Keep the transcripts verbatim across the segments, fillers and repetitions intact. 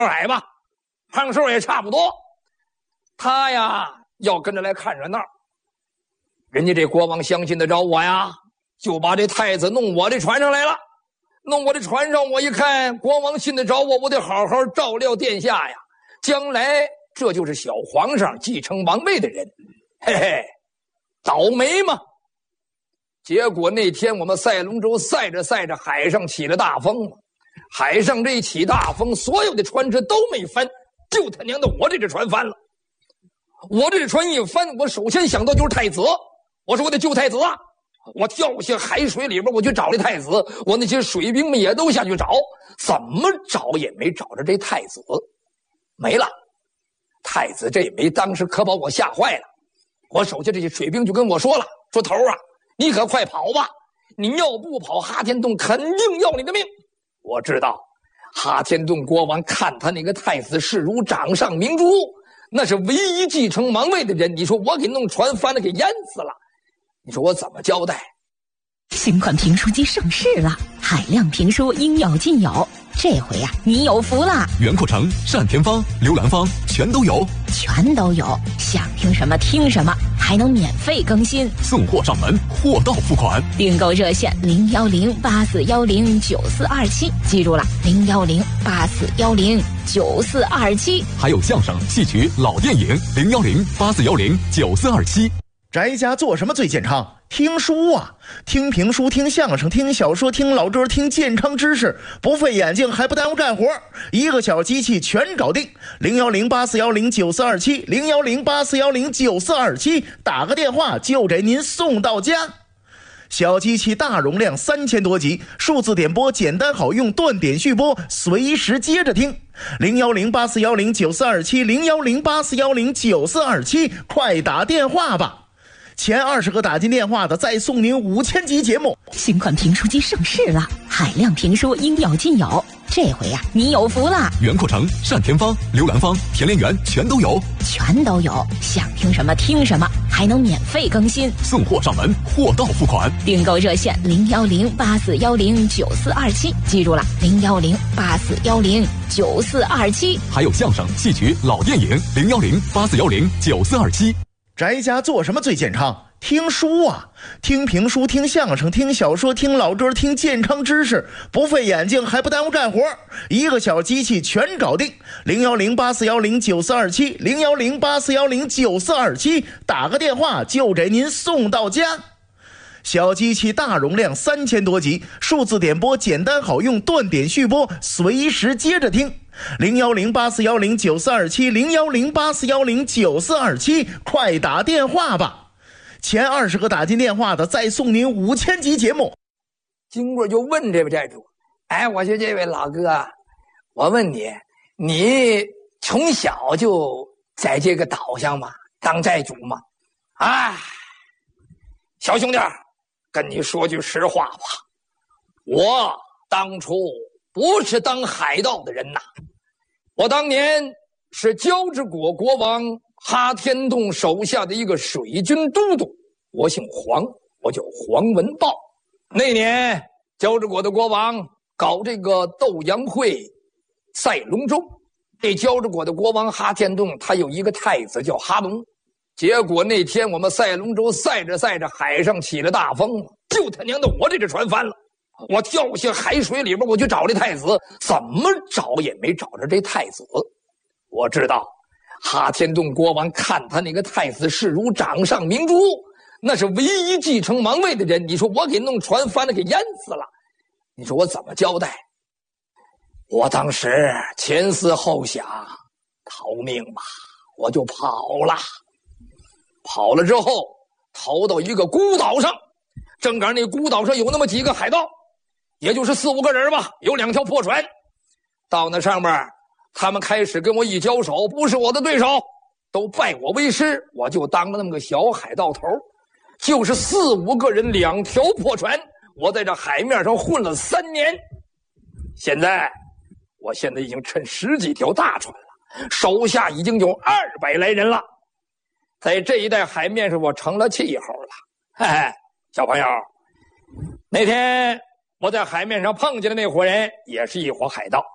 矮吧，胖瘦也差不多。他呀要跟着来看热闹，人家这国王相信得着我呀，就把这太子弄我这船上来了。弄我这船上，我一看国王信得着我，我得好好照料殿下呀，将来这就是小皇上继承王位的人。嘿嘿，倒霉嘛。结果那天我们赛龙舟赛着赛着，海上起了大风了。海上这一起大风，所有的船只都没翻，就他娘的我这只船翻了。我这只船一翻，我首先想到就是太子，我说我得救太子啊。我跳下海水里边，我去找这太子。我那些水兵们也都下去找，怎么找也没找着这太子，没了。太子这没当时可把我吓坏了。我手下这些水兵就跟我说了，说头啊，你可快跑吧，你要不跑，哈天洞肯定要你的命。我知道哈天洞国王看他那个太子视如掌上明珠，那是唯一继承王位的人。你说我给弄船翻了，给淹死了，你说我怎么交代？ 新款评书机上市了，海量评书应有尽有，这回呀、啊，你有福了！ 袁阔成、单田芳、刘兰芳全都有， 全都有，想听什么听什么，还能免费更新， 送货上门，货到付款。 订购热线零幺零八四幺零九四二七，记住了，零幺零八四幺零九四二七。 还有相声、戏曲、老电影零幺零八四幺零九四二七。 宅家做什么最健康？听书啊，听评书，听相声，听小说，听老歌，听健康知识，不费眼睛还不耽误干活，一个小机器全搞定。零幺零八四幺零九四二七，零幺零八四幺零九四二七，打个电话就给您送到家。小机器大容量三千多集，数字点播简单好用，断点续播，随时接着听。零幺零八四幺零九四二七，零幺零八四幺零九四二七，快打电话吧。前二十个打进电话的，再送您五千集节目。 新款评书机上市了，海量评书应有尽有，这回呀、啊，你有福了！ 袁阔成、单田芳、刘兰芳、田连元全都有， 全都有，想听什么听什么，还能免费更新， 送货上门，货到付款。 订购热线零幺零八四幺零九四二七，记住了，零幺零八四幺零九四二七。 还有相声、戏曲、老电影零幺零八四幺零九四二七。 宅家做什么最健康？听书啊，听评书，听相声，听小说，听老歌，听健康知识，不费眼睛还不耽误干活，一个小机器全搞定。零幺零八四幺零九四二七，零幺零八四幺零九四二七，打个电话就给您送到家。小机器大容量三千多集，数字点播简单好用，断点续播，随时接着听。零幺零八四幺零九四二七，零幺零八四幺零九四二七，快打电话吧！前二十个打进电话的，再送您五千集节目。 经过就问这位债主：“哎，我说这位老哥，我问你，你从小就在这个岛上吗？当债主吗？”哎，小兄弟，跟你说句实话吧，我当初不是当海盗的人呐，我当年是交趾国国王哈天洞手下的一个水军都督，我姓黄，我叫黄文豹。那年交趾国的国王搞这个斗羊会赛龙舟，这交趾国的国王哈天洞他有一个太子叫哈龙，结果那天我们赛龙舟赛着赛着，海上起了大风，就他娘的我这只船翻了。我跳下海水里边，我去找这太子，怎么找也没找着这太子。我知道哈天洞国王看他那个太子视如掌上明珠，那是唯一继承王位的人。你说我给弄船翻了，给淹死了，你说我怎么交代？我当时前思后想，逃命吧，我就跑了。跑了之后逃到一个孤岛上，正赶上那孤岛上有那么几个海盗，也就是四五个人吧，有两条破船。到那上面他们开始跟我一交手，不是我的对手，都拜我为师，我就当了那么个小海盗头。就是四五个人两条破船，我在这海面上混了三年。现在我现在已经乘十几条大船了，手下已经有二百来人了，在这一带海面上我成了气候了。嘿嘿，小朋友，那天我在海面上碰见的那伙人也是一伙海盗，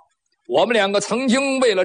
我们两个曾经为了